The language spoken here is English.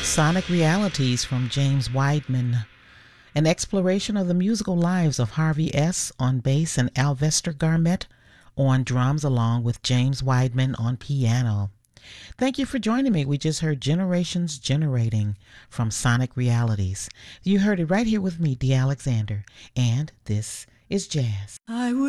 Sonic Realities from James Weidman, an exploration of the musical lives of Harvey S. on bass and Alvester Garmett on drums, along with James Weidman on piano. Thank you for joining me. We just heard Generations Generating from Sonic Realities. You heard it right here with me, Dee Alexander, and this is Jazz. I would